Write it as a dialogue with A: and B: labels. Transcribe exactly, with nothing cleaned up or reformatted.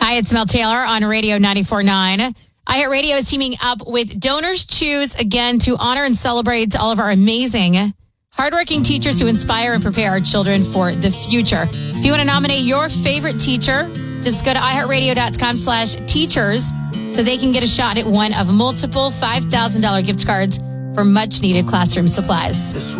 A: Hi, it's Mel Taylor on Radio ninety-four point nine. iHeartRadio is teaming up with Donors Choose again to honor and celebrate all of our amazing, hardworking teachers who inspire and prepare our children for the future. If you want to nominate your favorite teacher, just go to iHeartRadio.com slash teachers so they can get a shot at one of multiple five thousand dollars gift cards for much-needed classroom supplies.